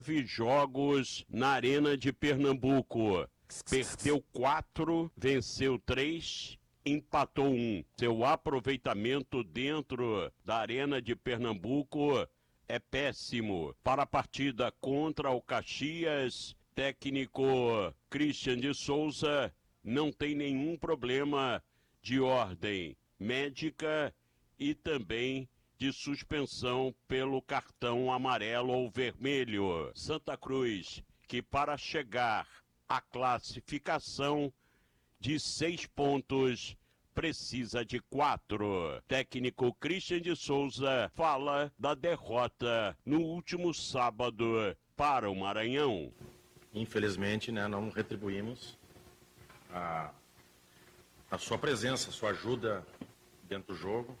jogos na Arena de Pernambuco. Perdeu 4, venceu 3, empatou 1. Seu aproveitamento dentro da Arena de Pernambuco é péssimo. Para a partida contra o Caxias, técnico Christian de Souza não tem nenhum problema de ordem médica e também de suspensão pelo cartão amarelo ou vermelho. Santa Cruz, que para chegar à classificação de 6 pontos, precisa de 4. Técnico Christian de Souza fala da derrota no último sábado para o Maranhão. Infelizmente, né, não retribuímos a sua presença, a sua ajuda dentro do jogo.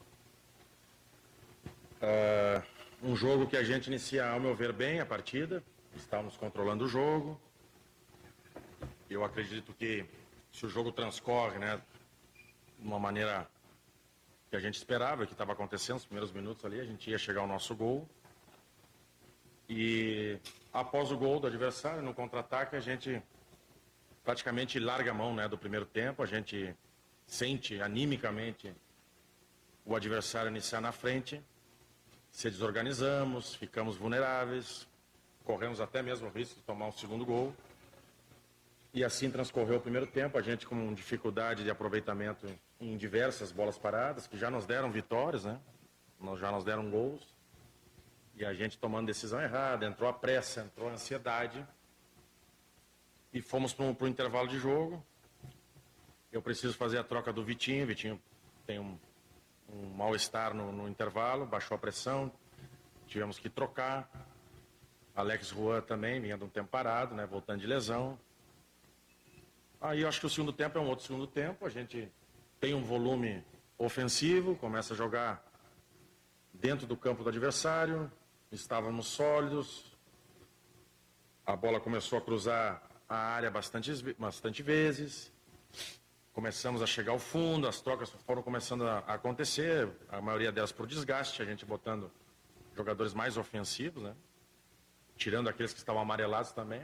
Um jogo que a gente inicia, ao meu ver, bem a partida. Estávamos controlando o jogo. Eu acredito que se o jogo transcorre, né, de uma maneira que a gente esperava, que estava acontecendo nos primeiros minutos ali, a gente ia chegar ao nosso gol. E após o gol do adversário, no contra-ataque, a gente praticamente larga a mão, né, do primeiro tempo. A gente sente animicamente o adversário iniciar na frente. Se desorganizamos, ficamos vulneráveis, corremos até mesmo o risco de tomar um segundo gol. E assim transcorreu o primeiro tempo, a gente com dificuldade de aproveitamento em diversas bolas paradas, que já nos deram vitórias, né? Já nos deram gols. E a gente tomando decisão errada, entrou a pressa, entrou a ansiedade. E fomos para o intervalo de jogo. Eu preciso fazer a troca do Vitinho. Vitinho tem um mal-estar no intervalo, baixou a pressão, tivemos que trocar. Alex Juan também vinha de um tempo parado, né, voltando de lesão. Aí eu acho que o segundo tempo é um outro segundo tempo, a gente tem um volume ofensivo, começa a jogar dentro do campo do adversário, estávamos sólidos, a bola começou a cruzar a área bastante vezes. Começamos a chegar ao fundo, as trocas foram começando a acontecer, a maioria delas por desgaste, a gente botando jogadores mais ofensivos, né? Tirando aqueles que estavam amarelados também.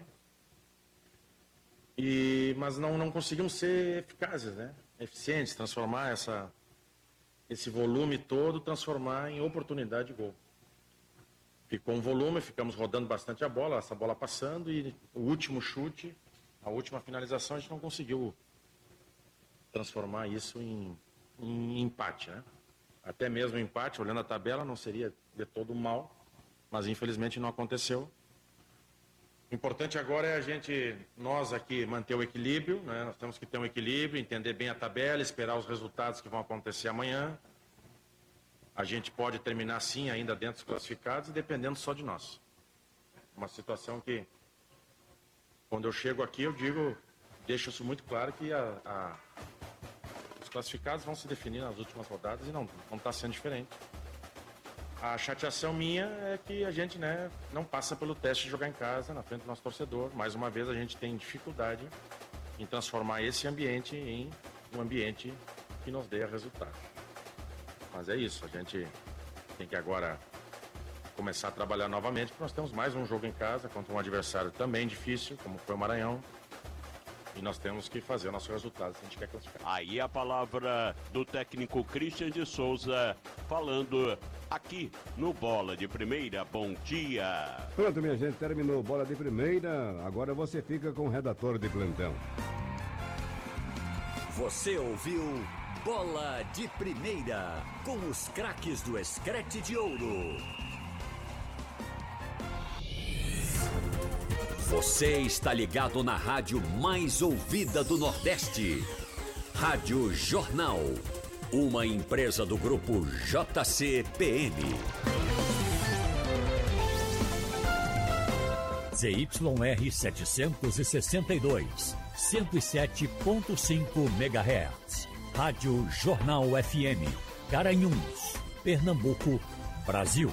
Mas não conseguimos ser eficazes, né? Eficientes, transformar esse volume todo, transformar em oportunidade de gol. Ficou um volume, ficamos rodando bastante a bola, essa bola passando, e o último chute, a última finalização, a gente não conseguiu transformar isso em empate, né? Até mesmo empate, olhando a tabela, não seria de todo mal, mas infelizmente não aconteceu. O importante agora é nós aqui, manter o equilíbrio, né? Nós temos que ter um equilíbrio, entender bem a tabela, esperar os resultados que vão acontecer amanhã. A gente pode terminar sim ainda dentro dos classificados, dependendo só de nós. Uma situação que, quando eu chego aqui, deixo isso muito claro que os classificados vão se definir nas últimas rodadas e não está sendo diferente. A chateação minha é que a gente, né, não passa pelo teste de jogar em casa, na frente do nosso torcedor. Mais uma vez, a gente tem dificuldade em transformar esse ambiente em um ambiente que nos dê resultado. Mas é isso, a gente tem que agora começar a trabalhar novamente, porque nós temos mais um jogo em casa contra um adversário também difícil, como foi o Maranhão. E nós temos que fazer o nosso resultado se a gente quer classificar. Aí a palavra do técnico Christian de Souza, falando aqui no Bola de Primeira. Bom dia. Pronto, minha gente, terminou Bola de Primeira. Agora você fica com o redator de plantão. Você ouviu Bola de Primeira, com os craques do Escrete de Ouro. Você está ligado na rádio mais ouvida do Nordeste. Rádio Jornal. Uma empresa do grupo JCPM. ZYR 762, 107.5 MHz. Rádio Jornal FM. Garanhuns, Pernambuco, Brasil.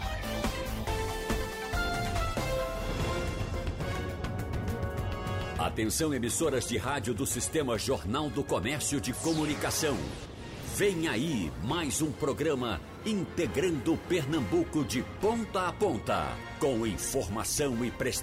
Atenção, emissoras de rádio do Sistema Jornal do Comércio de Comunicação. Vem aí mais um programa integrando Pernambuco de ponta a ponta, com informação e prestação.